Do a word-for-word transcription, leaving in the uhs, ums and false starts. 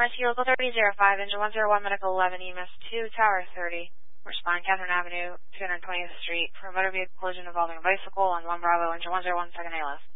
Rescue Local thirty oh five, Engine one oh one, Medical eleven, E M S two, Tower thirty. Respond Catherine Avenue, two hundred twentieth Street, for a motor vehicle collision involving a bicycle on one Bravo, Engine one oh one, second A L S.